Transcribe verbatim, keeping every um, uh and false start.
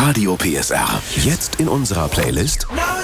Radio P S R. Jetzt in unserer Playlist